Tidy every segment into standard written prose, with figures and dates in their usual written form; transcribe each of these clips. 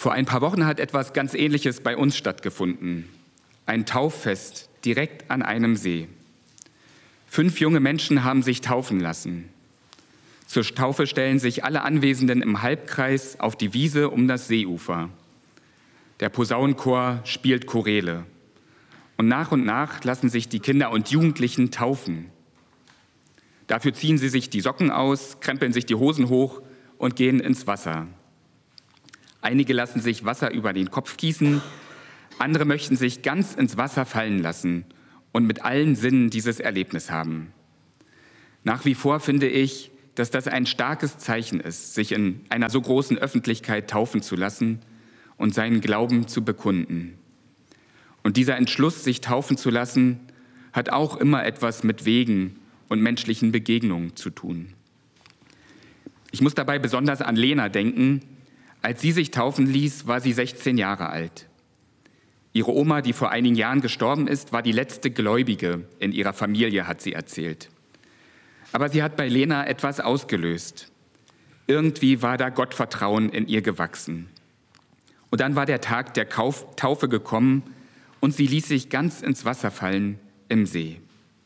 Vor ein paar Wochen hat etwas ganz Ähnliches bei uns stattgefunden. Ein Tauffest direkt an einem See. 5 junge Menschen haben sich taufen lassen. Zur Taufe stellen sich alle Anwesenden im Halbkreis auf die Wiese um das Seeufer. Der Posaunenchor spielt Choräle. Und nach lassen sich die Kinder und Jugendlichen taufen. Dafür ziehen sie sich die Socken aus, krempeln sich die Hosen hoch und gehen ins Wasser. Einige lassen sich Wasser über den Kopf gießen, andere möchten sich ganz ins Wasser fallen lassen und mit allen Sinnen dieses Erlebnis haben. Nach wie vor finde ich, dass das ein starkes Zeichen ist, sich in einer so großen Öffentlichkeit taufen zu lassen und seinen Glauben zu bekunden. Und dieser Entschluss, sich taufen zu lassen, hat auch immer etwas mit Wegen und menschlichen Begegnungen zu tun. Ich muss dabei besonders an Lena denken. Als sie sich taufen ließ, war sie 16 Jahre alt. Ihre Oma, die vor einigen Jahren gestorben ist, war die letzte Gläubige in ihrer Familie, hat sie erzählt. Aber sie hat bei Lena etwas ausgelöst. Irgendwie war da Gottvertrauen in ihr gewachsen. Und dann war der Tag der Taufe gekommen und sie ließ sich ganz ins Wasser fallen im See.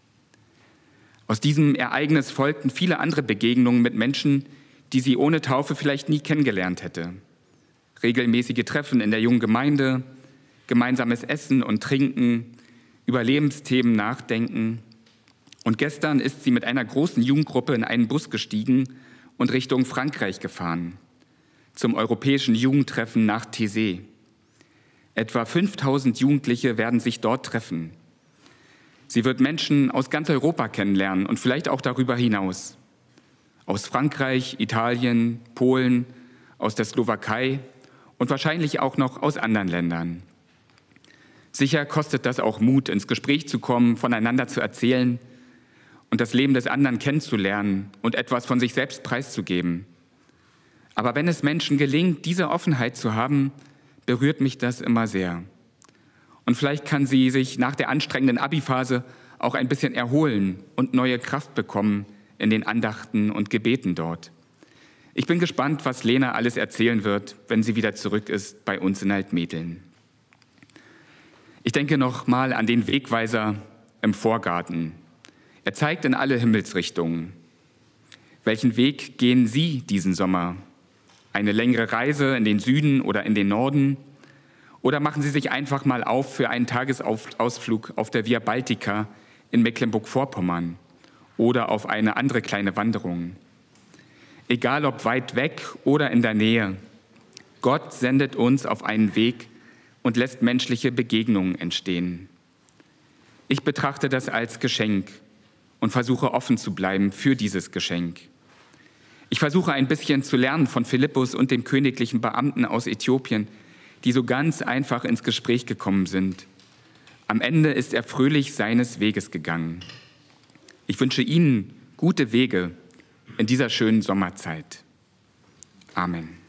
Aus diesem Ereignis folgten viele andere Begegnungen mit Menschen, die sie ohne Taufe vielleicht nie kennengelernt hätte. Regelmäßige Treffen in der jungen Gemeinde, gemeinsames Essen und Trinken, über Lebensthemen nachdenken. Und gestern ist sie mit einer großen Jugendgruppe in einen Bus gestiegen und Richtung Frankreich gefahren, zum europäischen Jugendtreffen nach Thésée. Etwa 5000 Jugendliche werden sich dort treffen. Sie wird Menschen aus ganz Europa kennenlernen und vielleicht auch darüber hinaus. Aus Frankreich, Italien, Polen, aus der Slowakei und wahrscheinlich auch noch aus anderen Ländern. Sicher kostet das auch Mut, ins Gespräch zu kommen, voneinander zu erzählen und das Leben des anderen kennenzulernen und etwas von sich selbst preiszugeben. Aber wenn es Menschen gelingt, diese Offenheit zu haben, berührt mich das immer sehr. Und vielleicht kann sie sich nach der anstrengenden Abi-Phase auch ein bisschen erholen und neue Kraft bekommen in den Andachten und Gebeten dort. Ich bin gespannt, was Lena alles erzählen wird, wenn sie wieder zurück ist bei uns in Altmetteln. Ich denke noch mal an den Wegweiser im Vorgarten. Er zeigt in alle Himmelsrichtungen. Welchen Weg gehen Sie diesen Sommer? Eine längere Reise in den Süden oder in den Norden? Oder machen Sie sich einfach mal auf für einen Tagesausflug auf der Via Baltica in Mecklenburg-Vorpommern oder auf eine andere kleine Wanderung? Egal ob weit weg oder in der Nähe, Gott sendet uns auf einen Weg und lässt menschliche Begegnungen entstehen. Ich betrachte das als Geschenk und versuche offen zu bleiben für dieses Geschenk. Ich versuche ein bisschen zu lernen von Philippus und dem königlichen Beamten aus Äthiopien, die so ganz einfach ins Gespräch gekommen sind. Am Ende ist er fröhlich seines Weges gegangen. Ich wünsche Ihnen gute Wege in dieser schönen Sommerzeit. Amen.